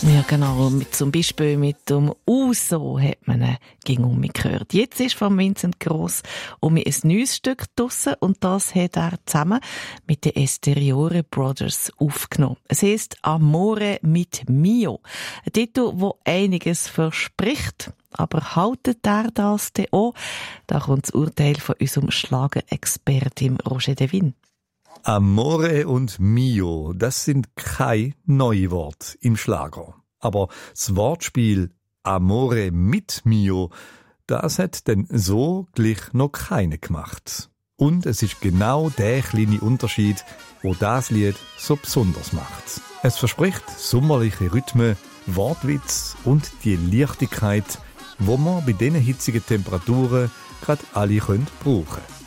Ja, genau. Zum Beispiel mit dem «Uso» hat man ihn gegen gehört. Jetzt ist von Vincent Gross ein neues Stück draussen und das hat er zusammen mit den Esteriore Brothers aufgenommen. Es heisst «Amore mit Mio». Ein Titel, der einiges verspricht. Aber haltet er das denn auch? Da kommt das Urteil von unserem Schlagerexperten Roger Devin. Amore und Mio, das sind kein neue Wort im Schlager. Aber das Wortspiel Amore mit Mio, das hat denn so gleich noch keine gemacht. Und es ist genau der kleine Unterschied, wo das Lied so besonders macht. Es verspricht sommerliche Rhythmen, Wortwitz und die Leichtigkeit, wo man bei diesen hitzigen Temperaturen gerade alle brauchen können.